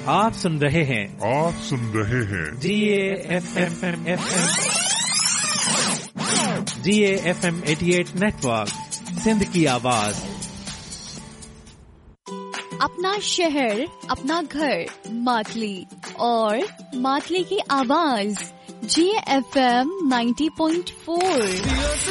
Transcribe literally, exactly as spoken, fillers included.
आप सुन रहे हैं आप सुन रहे हैं जी A F M F M G A F M अठासी नेटवर्क, सिंध की आवाज। अपना शहर, अपना घर, मातली और मातली की आवाज जी ए एफ एम नब्बे पॉइंट चार।